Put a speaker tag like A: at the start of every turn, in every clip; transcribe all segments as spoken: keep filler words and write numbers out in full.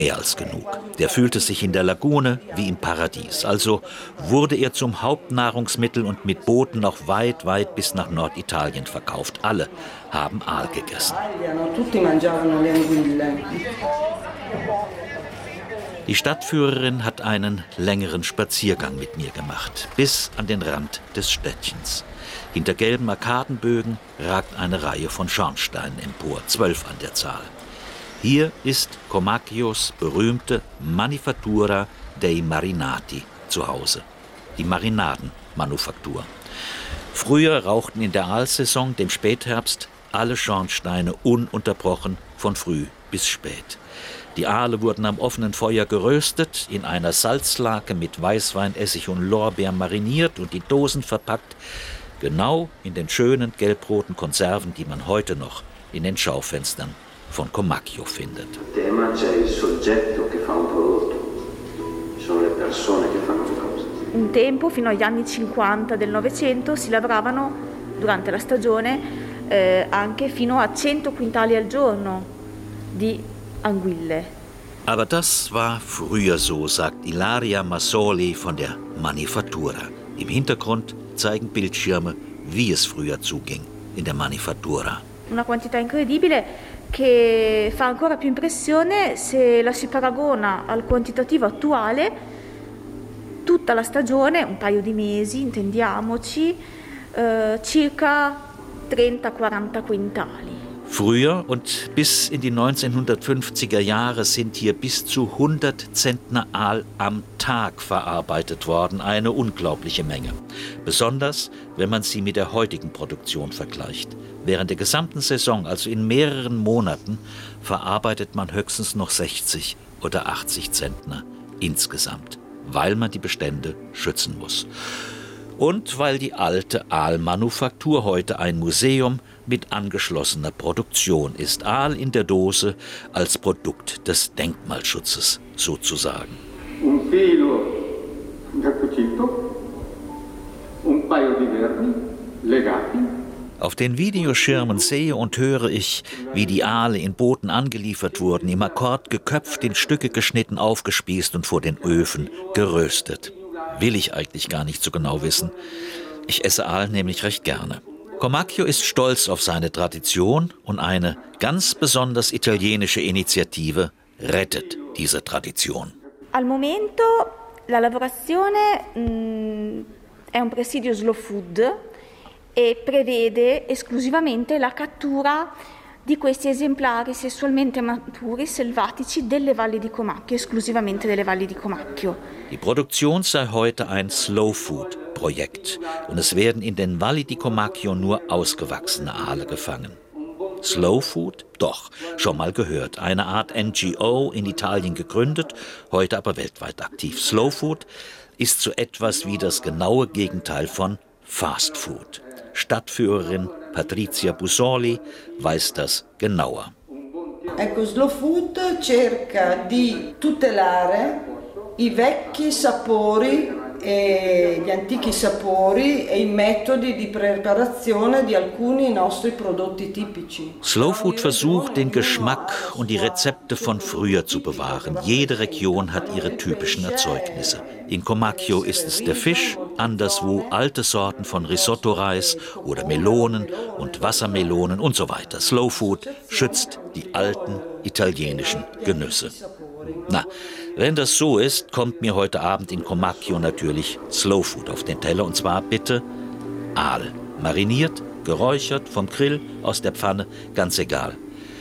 A: Mehr als genug. Der fühlte sich in der Lagune wie im Paradies. Also wurde er zum Hauptnahrungsmittel und mit Booten noch weit, weit bis nach Norditalien verkauft. Alle haben Aal gegessen. Die Stadtführerin hat einen längeren Spaziergang mit mir gemacht, bis an den Rand des Städtchens. Hinter gelben Arkadenbögen ragt eine Reihe von Schornsteinen empor, zwölf an der Zahl. Hier ist Comacchios berühmte Manifattura dei Marinati zu Hause, die Marinadenmanufaktur. Früher rauchten in der Aalsaison, dem Spätherbst, alle Schornsteine ununterbrochen von früh bis spät. Die Aale wurden am offenen Feuer geröstet, in einer Salzlake mit Weißwein, Essig und Lorbeer mariniert und die Dosen verpackt, genau in den schönen gelbroten Konserven, die man heute noch in den Schaufenstern von Comacchio findet.
B: Un tempo, fino agli anni cinquanta del Novecento, si lavoravano durante la stagione eh, anche fino a cento quintali al giorno di Anguille.
A: Aber das war früher so, sagt Ilaria Massoli von der Manifattura. Im Hintergrund zeigen Bildschirme, wie es früher zuging in der Manifattura.
B: Una quantità incredibile che fa ancora più impressione se la si paragona al quantitativo attuale. Tutta la stagione, un paio di mesi, intendiamoci, eh, circa trenta quaranta quintali.
A: Früher und bis in die neunzehnhundertfünfziger Jahre sind hier bis zu hundert Zentner Aal am Tag verarbeitet worden. Eine unglaubliche Menge. Besonders, wenn man sie mit der heutigen Produktion vergleicht. Während der gesamten Saison, also in mehreren Monaten, verarbeitet man höchstens noch sechzig oder achtzig Zentner insgesamt, weil man die Bestände schützen muss. Und weil die alte Aalmanufaktur heute ein Museum mit angeschlossener Produktion ist. Aal in der Dose als Produkt des Denkmalschutzes sozusagen.
C: Un filo da cucito, un paio di verni legati.
A: Auf den Videoschirmen sehe und höre ich, wie die Aale in Booten angeliefert wurden, im Akkord geköpft, in Stücke geschnitten, aufgespießt und vor den Öfen geröstet. Will ich eigentlich gar nicht so genau wissen. Ich esse Aal nämlich recht gerne. Comacchio ist stolz auf seine Tradition und eine ganz besonders italienische Initiative rettet diese Tradition.
B: Al momento la lavorazione mh, è un presidio slow food e prevede esclusivamente la cattura di questi esemplari sessualmente maturi selvatici delle valli di Comacchio, esclusivamente delle valli di Comacchio.
A: Die Produktion sei heute ein Slow-Food-Projekt und es werden in den Valli di Comacchio nur ausgewachsene Aale gefangen. Slow Food? Doch, schon mal gehört. Eine Art N G O in Italien gegründet, heute aber weltweit aktiv. Slow Food ist so etwas wie das genaue Gegenteil von Fast Food. Stadtführerin Patrizia Busoli weiß das genauer.
D: Ecco, Slow Food cerca di tutelare i vecchi sapori e gli antichi sapori e i metodi di preparazione di alcuni nostri prodotti tipici.
A: Slow Food versucht, den Geschmack und die Rezepte von früher zu bewahren. Jede Region hat ihre typischen Erzeugnisse. In Comacchio ist es der Fisch, anderswo alte Sorten von Risotto-Reis oder Melonen und Wassermelonen und so weiter. Slow Food schützt die alten italienischen Genüsse. Na, wenn das so ist, kommt mir heute Abend in Comacchio natürlich Slow Food auf den Teller. Und zwar bitte Aal. Mariniert, geräuchert, vom Grill, aus der Pfanne, ganz egal.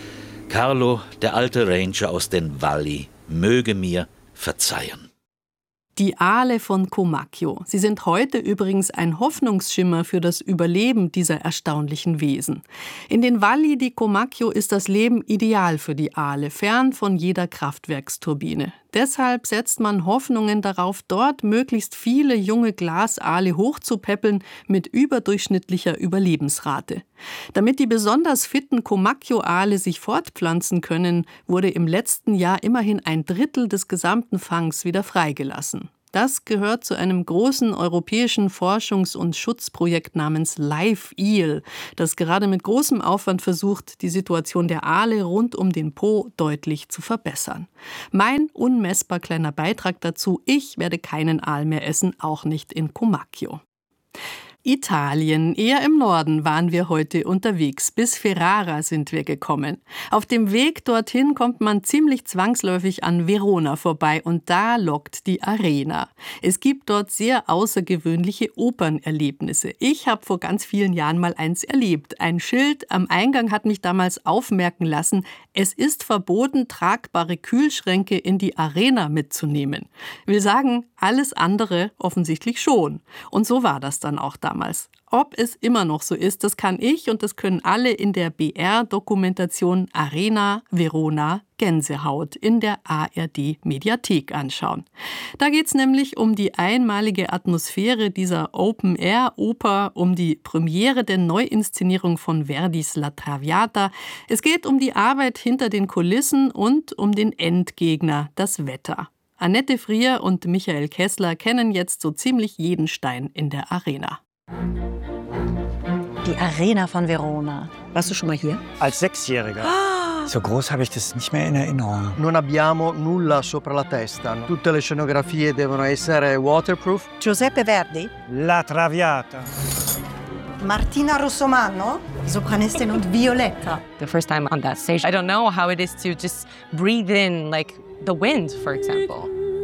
A: Carlo, der alte Ranger aus den Valli, möge mir verzeihen.
E: Die Aale von Comacchio. Sie sind heute übrigens ein Hoffnungsschimmer für das Überleben dieser erstaunlichen Wesen. In den Valli di Comacchio ist das Leben ideal für die Aale, fern von jeder Kraftwerksturbine. Deshalb setzt man Hoffnungen darauf, dort möglichst viele junge Glasaale hochzupäppeln mit überdurchschnittlicher Überlebensrate. Damit die besonders fitten Comacchio-Aale sich fortpflanzen können, wurde im letzten Jahr immerhin ein Drittel des gesamten Fangs wieder freigelassen. Das gehört zu einem großen europäischen Forschungs- und Schutzprojekt namens Live Eel, das gerade mit großem Aufwand versucht, die Situation der Aale rund um den Po deutlich zu verbessern. Mein unmessbar kleiner Beitrag dazu: Ich werde keinen Aal mehr essen, auch nicht in Comacchio. Italien, eher im Norden waren wir heute unterwegs. Bis Ferrara sind wir gekommen. Auf dem Weg dorthin kommt man ziemlich zwangsläufig an Verona vorbei und da lockt die Arena. Es gibt dort sehr außergewöhnliche Opernerlebnisse. Ich habe vor ganz vielen Jahren mal eins erlebt. Ein Schild am Eingang hat mich damals aufmerken lassen: Es ist verboten, tragbare Kühlschränke in die Arena mitzunehmen. Wir sagen, alles andere offensichtlich schon. Und so war das dann auch damals. Ob es immer noch so ist, das kann ich und das können alle in der B R-Dokumentation Arena Verona Gänsehaut in der A R D-Mediathek anschauen. Da geht es nämlich um die einmalige Atmosphäre dieser Open-Air-Oper, um die Premiere der Neuinszenierung von Verdis La Traviata. Es geht um die Arbeit hinter den Kulissen und um den Endgegner, das Wetter. Annette Frier und Michael Kessler kennen jetzt so ziemlich jeden Stein in der Arena.
F: Die Arena von Verona. Warst du schon mal hier?
G: Als Sechsjähriger. Ah. So groß habe ich das nicht mehr in Erinnerung.
H: Non abbiamo nulla sopra la testa. Tutte le scenografie devono essere waterproof.
F: Giuseppe Verdi.
G: La Traviata.
F: Martina Russomano, Sopranistin und Violetta.
I: The first time on that stage, I don't know how it is to just breathe in, like the wind, for example.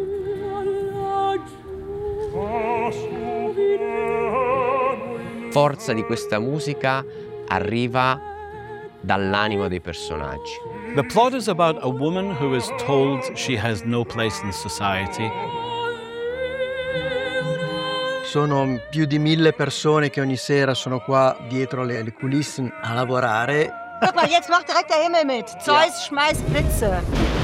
J: Forza di questa musica arriva dall'animo dei personaggi.
K: The plot is about a woman who is told she has no place in society.
H: Sono più di mille persone che ogni sera sono qua dietro le, le coulissen a lavorare.
F: Guck mal, jetzt macht direkt der Himmel mit. Zeus schmeißt Blitze.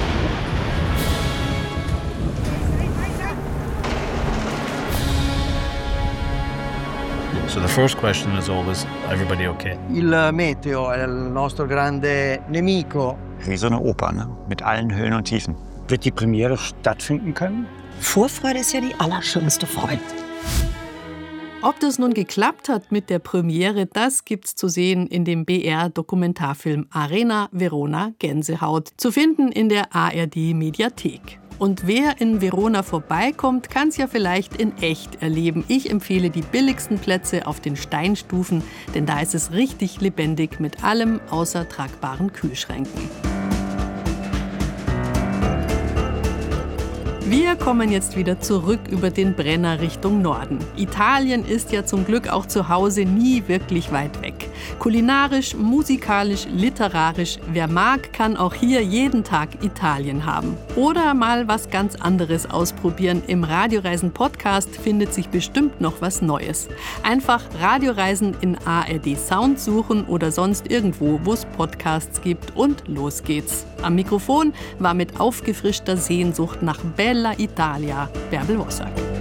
K: So the first question is always, everybody okay?
H: Il meteo è il nostro grande nemico.
G: Wie so eine Oper, ne? Mit allen Höhen und Tiefen. Wird die Premiere stattfinden können?
F: Vorfreude ist ja die allerschönste Freude.
E: Ob das nun geklappt hat mit der Premiere, das gibt's zu sehen in dem B R-Dokumentarfilm Arena Verona Gänsehaut, zu finden in der A R D-Mediathek. Und wer in Verona vorbeikommt, kann es ja vielleicht in echt erleben. Ich empfehle die billigsten Plätze auf den Steinstufen, denn da ist es richtig lebendig mit allem außer tragbaren Kühlschränken. Wir kommen jetzt wieder zurück über den Brenner Richtung Norden. Italien ist ja zum Glück auch zu Hause nie wirklich weit weg. Kulinarisch, musikalisch, literarisch, wer mag, kann auch hier jeden Tag Italien haben. Oder mal was ganz anderes ausprobieren. Im Radioreisen-Podcast findet sich bestimmt noch was Neues. Einfach Radioreisen in A R D Sound suchen oder sonst irgendwo, wo es Podcasts gibt, und los geht's. Am Mikrofon war mit aufgefrischter Sehnsucht nach Bella Italia Bärbel Wossack.